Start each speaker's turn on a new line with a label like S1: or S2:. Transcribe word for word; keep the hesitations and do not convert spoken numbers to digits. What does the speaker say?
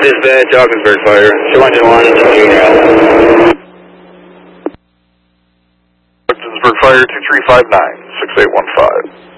S1: Dispatch, Augsburg Fire, two one one, Junior Alpha.
S2: Augsburg Fire, two three five nine, six eight one five.